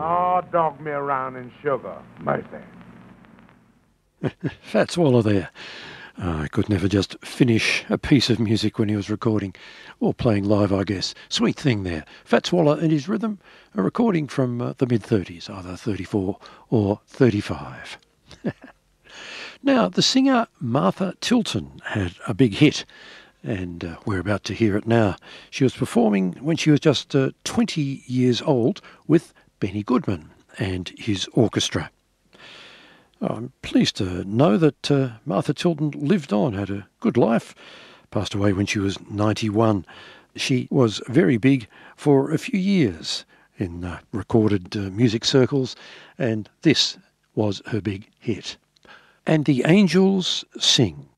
Oh, dog me around in sugar. Mercy. Fats Waller there. I could never just finish a piece of music when he was recording, or playing live, I guess. Sweet thing there. Fats Waller and his rhythm, a recording from the mid-30s, either 34 or 35. Now, the singer Martha Tilton had a big hit, and we're about to hear it now. She was performing when she was just 20 years old with Benny Goodman and his orchestra. I'm pleased to know that Martha Tilton lived on, had a good life, passed away when she was 91. She was very big for a few years in recorded music circles, and this was her big hit. And the Angels Sing.